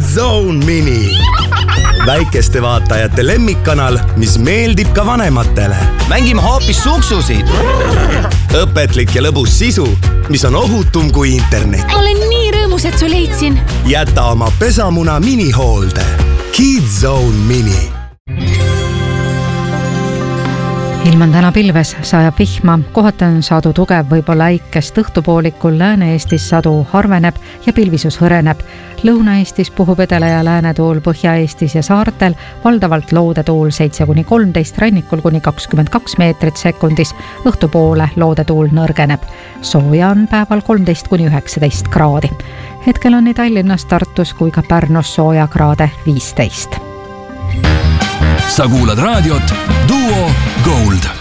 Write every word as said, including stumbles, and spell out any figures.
Kidzone Mini. Väikeste vaatajate lemmikkanal, mis meeldib ka vanematele. Mängime hoopis suksusid. Õpetlik ja lõbus sisu, mis on ohutum kui internet. Olen nii rõõmus, et su leidsin. Jäta oma pesamuna minihoolde. Kidzone Mini. Ilm on täna pilves, sajab vihma, kohati on sadu tugev, võib-olla äikest õhtupoolikul Lääne-Eestis sadu harveneb ja pilvisus hõreneb. Lõuna-Eestis puhub edele ja läänetuul, Põhja-Eestis ja saartel valdavalt loodetuul seitse kuni kolmteist, rannikul kuni kakskümmend kaks meetrit sekundis, õhtupoole loodetuul nõrgeneb. Sooja on päeval kolmteist kuni üheksateist kraadi. Hetkel on nii Tallinnas, Tartus kui ka Pärnus sooja kraade viisteist. Sa kuulad raadiot Duo Gold.